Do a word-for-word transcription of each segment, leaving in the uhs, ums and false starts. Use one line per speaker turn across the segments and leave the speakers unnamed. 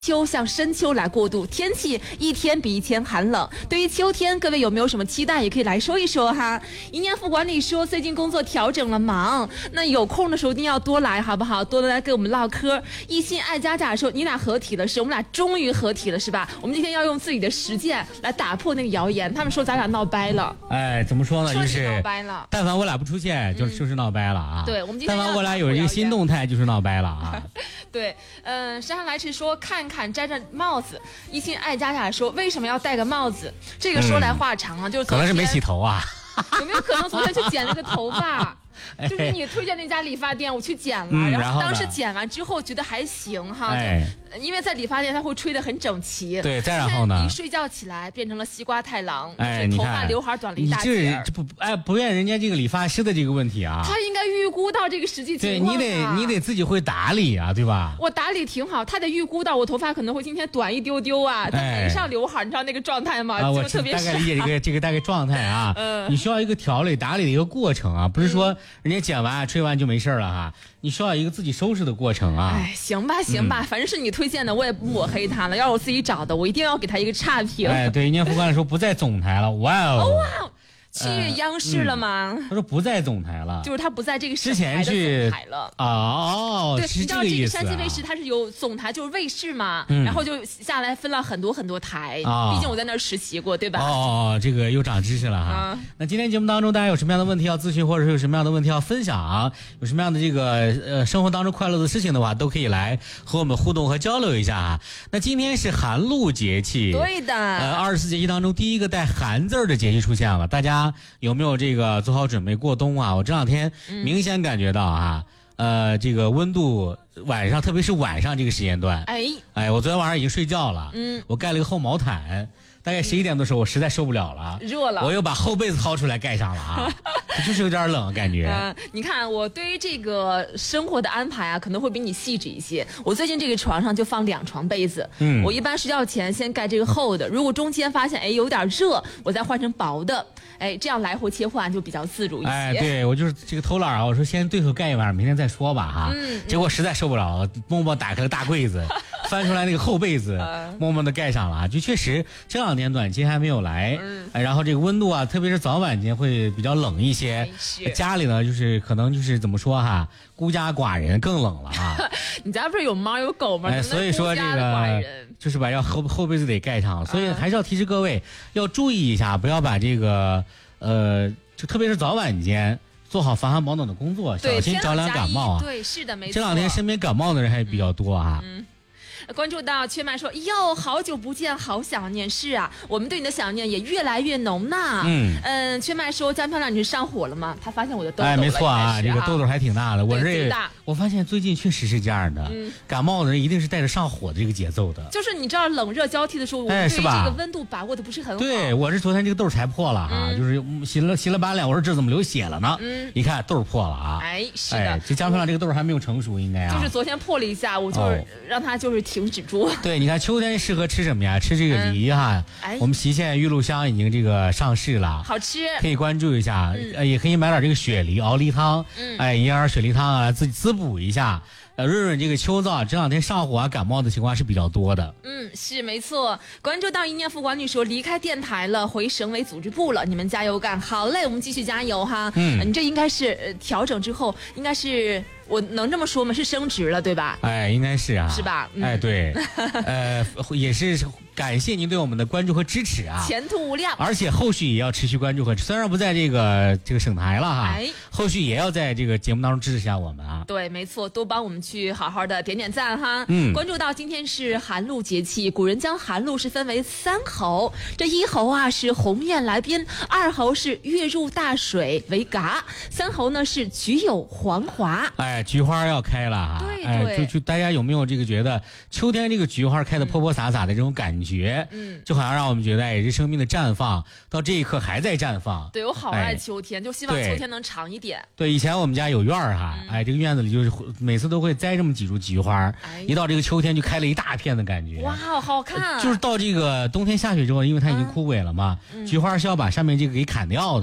秋向深秋来过渡，天气一天比一天寒冷。对于秋天，各位有没有什么期待？也可以来说一说哈。一年副管理说最近工作调整了忙，那有空的时候一定要多来，好不好？多来跟我们唠嗑。一心爱佳佳说你俩合体了，是我们俩终于合体了，是吧？我们今天要用自己的实践来打破那个谣言，他们说咱俩闹掰了。
哎，怎么说呢？就是
闹掰了。
但凡我俩不出现，就、嗯、就是闹掰了啊。
对，我们今天
但凡我俩有一个新动态，就是闹掰了啊。
对，嗯、呃，姗姗来迟说看看摘着帽子，一心爱佳佳说为什么要戴个帽子？这个说来话长啊，嗯、就是
可能是没洗头啊。
有没有可能昨天去剪了个头发？就是你推荐那家理发店，我去剪了，嗯、然后当时剪完之后觉得还行哈，哎、因为在理发店它会吹得很整齐。
对，再然后呢？
一睡觉起来变成了西瓜太郎，
哎，
头发刘海短了一大截。
这这不哎不怨人家这个理发师的这个问题啊。
他应该预估到这个实际情况、啊。
对你得你得自己会打理啊，对吧？
我打理挺好，他得预估到我头发可能会今天短一丢丢啊，他没上刘海，你知道那个状态吗？
啊，我
特别
大概理解这个这个大概状态啊。嗯，你需要一个调理打理的一个过程啊，不是说人家剪完。吹完就没事了哈，你需要一个自己收拾的过程啊。
哎，行吧行吧、嗯，反正是你推荐的，我也不抹黑他了。要是我自己找的，我一定要给他一个差评。
哎，对，一年副官说不在总台了，哇哦！
哇哦，去央视了吗、
嗯？他说不在总台了，
就是他不在这个
之前去
总台了
啊哦，
对，
是这个意思、啊。
你知道这个山西卫视它是有总台，就是卫视嘛、嗯，然后就下来分了很多很多台。啊、哦，毕竟我在那儿实习过，对吧？
哦，这个又长知识了哈、啊。那今天节目当中，大家有什么样的问题要咨询，或者是有什么样的问题要分享，有什么样的这个呃生活当中快乐的事情的话，都可以来和我们互动和交流一下啊。那今天是寒露节气，
对的。
呃，二十四节气当中第一个带寒字的节气出现了，大家有没有这个做好准备过冬啊？我这两天明显感觉到啊，嗯、呃，这个温度晚上，特别是晚上这个时间段，哎哎，我昨天晚上已经睡觉了，嗯，我盖了个厚毛毯。大概十一点的时候，我实在受不了了，
热了，
我又把厚被子掏出来盖上了啊，就是有点冷感觉。
嗯、呃，你看我对于这个生活的安排啊，可能会比你细致一些。我最近这个床上就放两床被子，嗯，我一般睡觉前先盖这个厚的，如果中间发现哎有点热，我再换成薄的，哎，这样来回切换就比较自如一些。
哎，对我就是这个偷懒啊，我说先对口盖一晚，明天再说吧哈。嗯，结果实在受不了了，默默打开了大柜子。翻出来那个厚被子，默默的盖上了啊！就确实这两天暖气还没有来，嗯，然后这个温度啊，特别是早晚间会比较冷一些。家里呢，就是可能就是怎么说哈，孤家寡人更冷了啊。
你家不是有猫有狗吗？
哎，所以说这个就是把要厚厚被子得盖上，所以还是要提示各位要注意一下，不要把这个呃，就特别是早晚间。做好防寒保暖的工作，小心着凉感冒啊！
对，是的，没错。
这两天身边感冒的人还比较多啊。
嗯。关注到缺麦说哟，好久不见，好想念，是啊，我们对你的想念也越来越浓呢。嗯嗯，缺麦说江漂亮，你是上火了吗？他发现我的痘痘了。
哎，没错啊，这个痘痘还挺大的。我这我发现最近确实是这样的，嗯、感冒的人一定是带着上火的这个节奏的。
就是你知道冷热交替的时候，我
对
这个温度把握的不是很好。
对，我是昨天这个痘才破了哈、啊嗯，就是洗了洗了把脸，我说这怎么流血了呢？嗯，一看痘破了啊。
哎，是的，
哎、这江漂亮这个痘还没有成熟，应该啊。
就是昨天破了一下，我就是让它就是停止住。
哦对，你看秋天适合吃什么呀？吃这个梨哈。嗯哎、我们隰县玉露香已经这个上市了，
好吃，
可以关注一下。嗯、呃，也可以买点这个雪梨熬梨汤，嗯、哎，饮点雪梨汤啊，自己滋补一下。呃，润润这个秋燥，这两天上火啊、感冒的情况是比较多的。
嗯，是没错。关注到一念副管理说离开电台了，回省委组织部了，你们加油干！好嘞，我们继续加油哈。嗯，呃、你这应该是、呃、调整之后，应该是我能这么说吗？是升职了，对吧？
哎，应该是啊，
是吧？
嗯、哎，对，呃，也是感谢您对我们的关注和支持啊，
前途无量。
而且后续也要持续关注和，虽然不在这个这个省台了哈，哎，后续也要在这个节目当中支持一下我们啊。
对，没错，多帮我们去好好的点点赞哈。嗯，关注到今天是寒露节气，古人将寒露是分为三候，这一候啊是鸿雁来宾，二候是月入大水为嘎，三候呢是菊有黄华。
哎，菊花要开了哈。
对对。
哎，就就大家有没有这个觉得秋天这个菊花开的泼泼洒洒的这种感觉？嗯，就好像让我们觉得哎，这生命的绽放到这一刻还在绽放。
对，我好爱秋天，哎、就希望秋天能长一点。
对，以前我们家有院儿哈，嗯、哎，这个院子里就是每次都会栽这么几株菊花，哎、一到这个秋天就开了一大片的感觉。
哇，好好看、啊！
就是到这个冬天下雪之后，因为它已经枯萎了嘛，嗯、菊花是要把上面这个给砍掉的。嗯，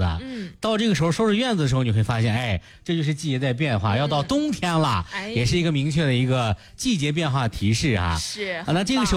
嗯，
到这个时候收拾院子的时候，你会发现，哎，这就是季节在变化，要到冬天了，
哎
也是一个明确的一个季节变化提示啊。
是
啊，那这个时候。